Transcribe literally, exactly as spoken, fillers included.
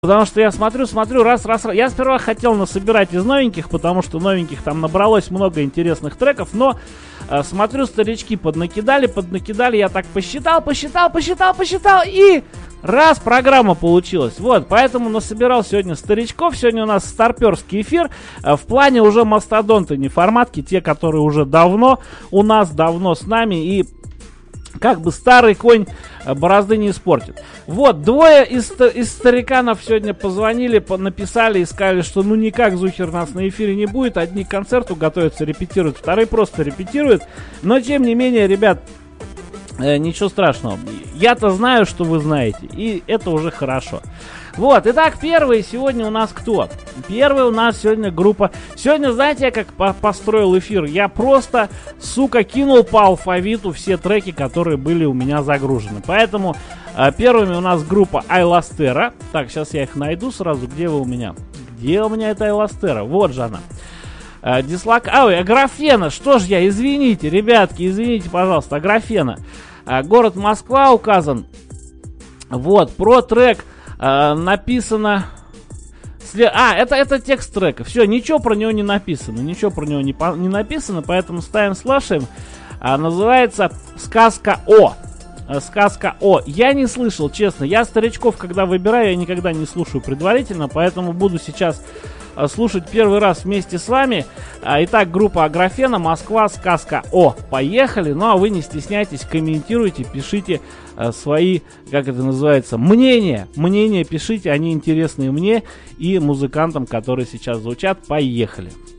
Потому что я смотрю, смотрю, раз, раз, раз. Я сперва хотел насобирать из новеньких, потому что новеньких там набралось много интересных треков, но э, смотрю, старички поднакидали, поднакидали, я так посчитал, посчитал, посчитал, посчитал, и раз, программа получилась. Вот, поэтому насобирал сегодня старичков. Сегодня у нас старперский эфир. Э, в плане уже мастодонты, не форматки, те, которые уже давно у нас, давно с нами, и как бы старый конь борозды не испортит. Вот, двое из, из стариканов сегодня позвонили, по, написали и сказали, что ну никак Зухер нас на эфире не будет. Одни к концерту готовятся, репетируют, вторые просто репетируют. Но тем не менее, ребят, э, ничего страшного. Я-то знаю, что вы знаете, и это уже хорошо. Вот, итак, первый сегодня у нас кто? Первый у нас сегодня группа. Сегодня, знаете, я как по построил эфир? Я просто, сука, кинул по алфавиту все треки, которые были у меня загружены. Поэтому э, первыми у нас группа Айластера. Так, сейчас я их найду сразу. Где вы у меня? Где у меня эта Айластера? Вот же она. Э, дислок... А, ой, Аграфена. Что ж я, извините, ребятки, извините, пожалуйста. Аграфена. Э, город Москва указан. Вот, про трек э, написано... А, это, это текст трека. Все, ничего про него не написано. Ничего про него не, по, не написано, поэтому ставим, слушаем. А, называется «Сказка О». А, «Сказка О». Я не слышал, честно. Я старичков, когда выбираю, я никогда не слушаю предварительно, поэтому буду сейчас а, слушать первый раз вместе с вами. А, итак, группа Аграфена, Москва, «Сказка О». Поехали. Ну, а вы не стесняйтесь, комментируйте, пишите а, свои, как это называется, мнения. Мнения пишите, они интересные мне и музыкантам, которые сейчас звучат. Поехали.